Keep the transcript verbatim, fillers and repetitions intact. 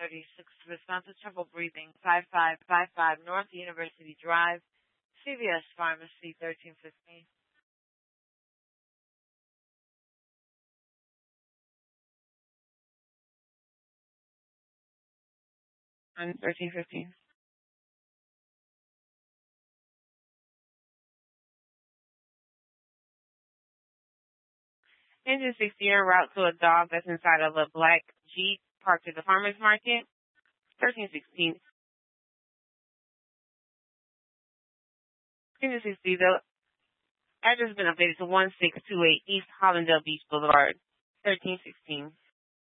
thirty-six, responsive trouble breathing, five five five five North University Drive, C V S Pharmacy, thirteen fifteen. On thirteen fifteen. Engine sixty en route to a dog that's inside of a black Jeep parked at the farmer's market. thirteen sixteen. Engine sixty, the address has been updated to one six two eight East Hollandale Beach Boulevard. thirteen sixteen.